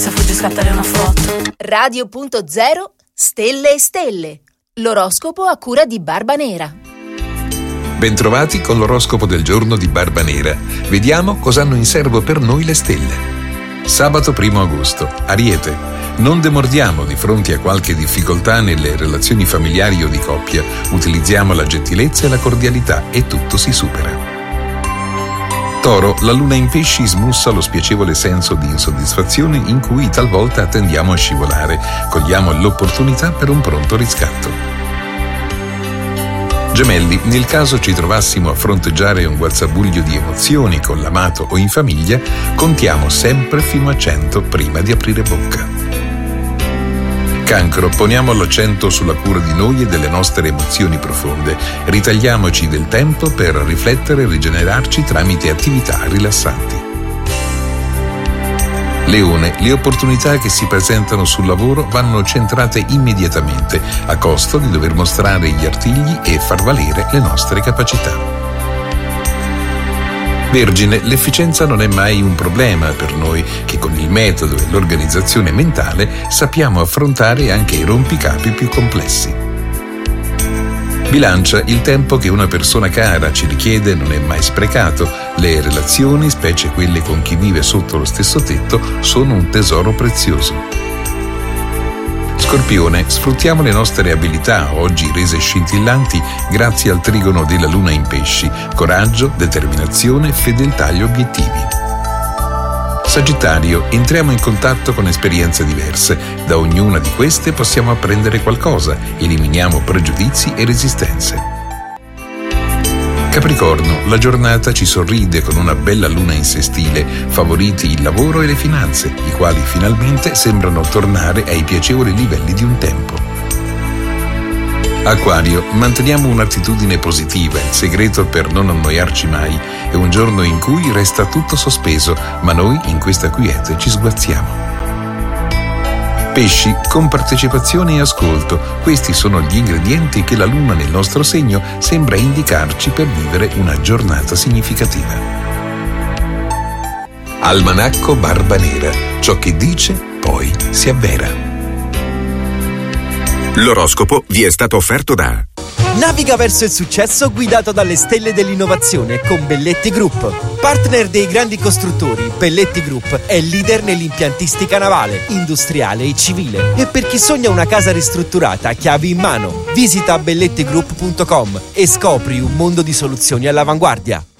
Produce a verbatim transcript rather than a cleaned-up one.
Fuggi scattare una foto. Radio punto zero Stelle e Stelle. L'oroscopo a cura di Barba Nera. Bentrovati con l'oroscopo del giorno di Barba Nera. Vediamo cosa hanno in serbo per noi le stelle. Sabato primo agosto. Ariete. Non demordiamo di fronte a qualche difficoltà nelle relazioni familiari o di coppia. Utilizziamo la gentilezza e la cordialità e tutto si supera. Toro, la luna in pesci smussa lo spiacevole senso di insoddisfazione in cui talvolta tendiamo a scivolare. Cogliamo l'opportunità per un pronto riscatto. Gemelli, nel caso ci trovassimo a fronteggiare un guazzabuglio di emozioni con l'amato o in famiglia, contiamo sempre fino a cento prima di aprire bocca. Cancro, poniamo l'accento sulla cura di noi e delle nostre emozioni profonde. Ritagliamoci del tempo per riflettere e rigenerarci tramite attività rilassanti. Leone, le opportunità che si presentano sul lavoro vanno centrate immediatamente, a costo di dover mostrare gli artigli e far valere le nostre capacità. Vergine, l'efficienza non è mai un problema per noi che con il metodo e l'organizzazione mentale sappiamo affrontare anche i rompicapi più complessi. Bilancia, il tempo che una persona cara ci richiede non è mai sprecato. Le relazioni, specie quelle con chi vive sotto lo stesso tetto, sono un tesoro prezioso. Scorpione, sfruttiamo le nostre abilità, oggi rese scintillanti grazie al trigono della luna in pesci, coraggio, determinazione, fedeltà agli obiettivi. Sagittario, entriamo in contatto con esperienze diverse, da ognuna di queste possiamo apprendere qualcosa, eliminiamo pregiudizi e resistenze. Capricorno, la giornata ci sorride con una bella luna in sestile, favoriti il lavoro e le finanze, i quali finalmente sembrano tornare ai piacevoli livelli di un tempo. Acquario, manteniamo un'attitudine positiva, il segreto per non annoiarci mai, è un giorno in cui resta tutto sospeso, ma noi in questa quiete ci sguazziamo. Pesci, con partecipazione e ascolto, questi sono gli ingredienti che la luna nel nostro segno sembra indicarci per vivere una giornata significativa. Almanacco Barba Nera, ciò che dice poi si avvera. L'oroscopo vi è stato offerto da Naviga verso il successo guidato dalle stelle dell'innovazione con Belletti Group. Partner dei grandi costruttori, Belletti Group è leader nell'impiantistica navale, industriale e civile. E per chi sogna una casa ristrutturata, chiavi in mano, visita belletti group punto com e scopri un mondo di soluzioni all'avanguardia.